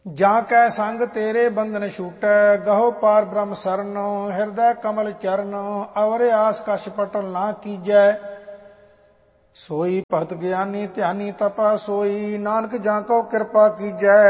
ਜਾਂ ਕੈ ਸੰਗ ਤੇਰੇ ਬੰਧਨ ਛੂਟੈ, ਗਹੋ ਪਾਰ ਬ੍ਰਹਮ ਸਰਨ, ਹਿਰਦੈ ਕਮਲ ਚਰਨ, ਅਵਰ ਆਸ ਕਛ ਪਟਲ ਨਾ ਕੀਜੈ। ਸੋਈ ਭਗਤ ਗਿਆਨੀ ਧਿਆਨੀ ਤਪਾ ਸੋਈ, ਨਾਨਕ ਜਾਂ ਕੋ ਕਿਰਪਾ ਕੀਜੈ।